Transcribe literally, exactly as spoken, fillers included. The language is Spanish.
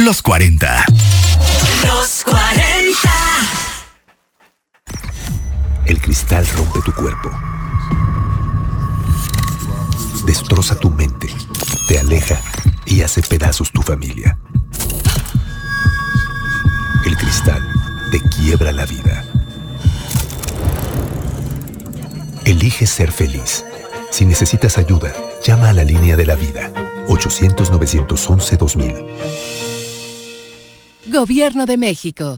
Los cuarenta. Los cuarenta. El cristal rompe tu cuerpo. Destroza tu mente. Te aleja y hace pedazos tu familia. El cristal te quiebra la vida. Elige ser feliz. Si necesitas ayuda, llama a la línea de la vida. ochocientos, novecientos once, dos mil. Gobierno de México.